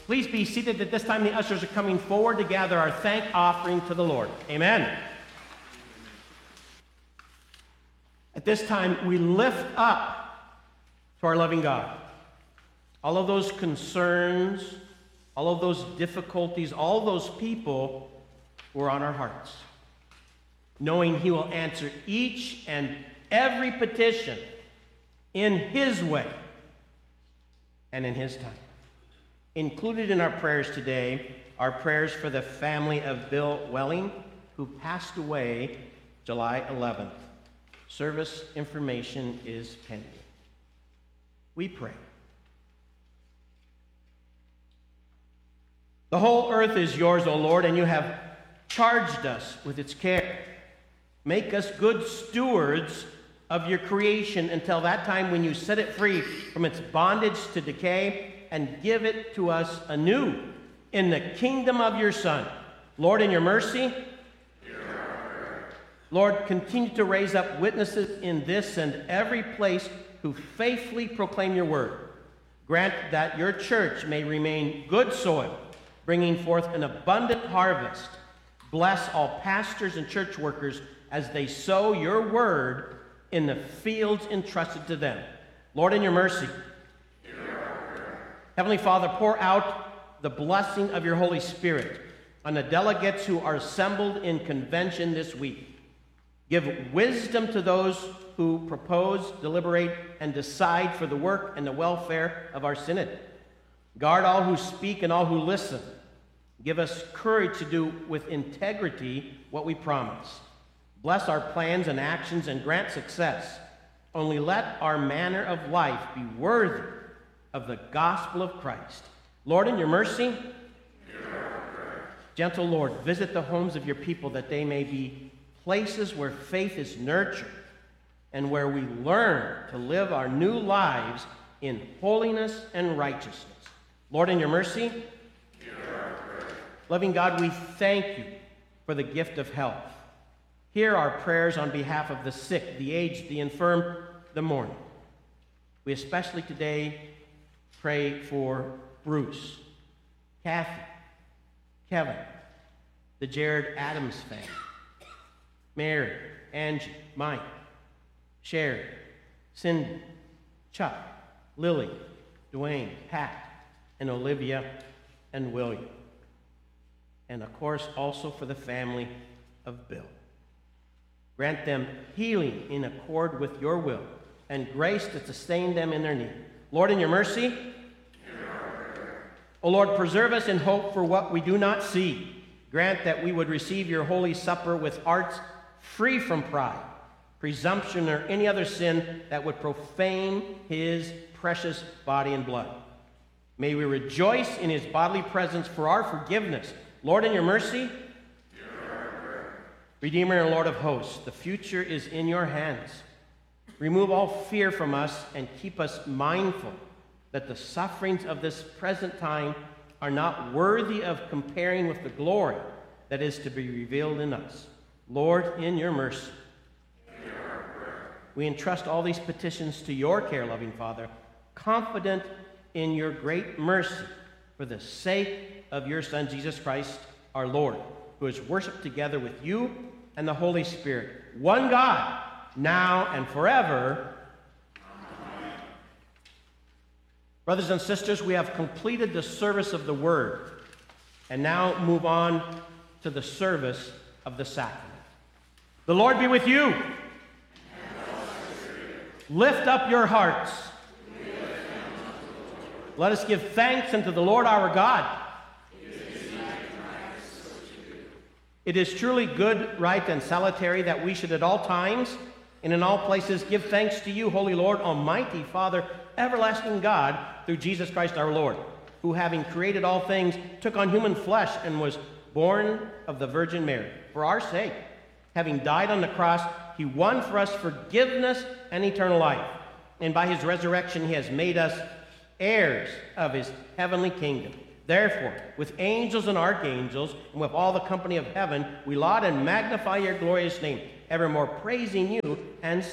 Please be seated. At this time, the ushers are coming forward to gather our thank offering to the Lord. Amen. At this time, we lift up to our loving God all of those concerns, all of those difficulties, all those people who are on our hearts, knowing He will answer each and every petition in His way and in His time. Included in our prayers today are prayers for the family of Bill Welling, who passed away July 11th. Service information is pending. We pray. The whole earth is yours, O Lord, and you have charged us with its care. Make us good stewards of your creation until that time when you set it free from its bondage to decay and give it to us anew in the kingdom of your Son. Lord, in your mercy, Lord, continue to raise up witnesses in this and every place who faithfully proclaim your word. Grant that your church may remain good soil, bringing forth an abundant harvest. Bless all pastors and church workers as they sow your word in the fields entrusted to them. Lord, in your mercy, Heavenly Father, pour out the blessing of your Holy Spirit on the delegates who are assembled in convention this week. Give wisdom to those who propose, deliberate, and decide for the work and the welfare of our synod. Guard all who speak and all who listen. Give us courage to do with integrity what we promise. Bless our plans and actions and grant success. Only let our manner of life be worthy of the gospel of Christ. Lord, in your mercy, gentle Lord, visit the homes of your people that they may be places where faith is nurtured and where we learn to live our new lives in holiness and righteousness. Lord, in your mercy, loving God, we thank you for the gift of health. Hear our prayers on behalf of the sick, the aged, the infirm, the mourning. We especially today pray for Bruce, Kathy, Kevin, the Jared Adams family, Mary, Angie, Mike, Sherry, Cindy, Chuck, Lily, Dwayne, Pat, and Olivia, and William. And of course, also for the family of Bill. Grant them healing in accord with your will and grace to sustain them in their need. Lord, in your mercy, O Lord, preserve us in hope for what we do not see. Grant that we would receive your holy supper with hearts free from pride, presumption, or any other sin that would profane his precious body and blood. May we rejoice in his bodily presence for our forgiveness. Lord, in your mercy, Redeemer and Lord of hosts, the future is in your hands. Remove all fear from us and keep us mindful that the sufferings of this present time are not worthy of comparing with the glory that is to be revealed in us. Lord, in your mercy, we entrust all these petitions to your care, loving Father, confident in your great mercy for the sake of your Son, Jesus Christ, our Lord, who is worshiped together with you and the Holy Spirit, one God, now and forever. Amen. Brothers and sisters, we have completed the service of the Word, and now move on to the service of the sacrament. The Lord be with you. Lift up your hearts. Let us give thanks unto the Lord our God. It is truly good, right, and salutary that we should at all times and in all places give thanks to you, Holy Lord, Almighty Father, everlasting God, through Jesus Christ our Lord, who, having created all things, took on human flesh and was born of the Virgin Mary. For our sake, having died on the cross, he won for us forgiveness and eternal life. And by his resurrection, he has made us heirs of his heavenly kingdom. Therefore, with angels and archangels, and with all the company of heaven, we laud and magnify your glorious name, evermore praising you and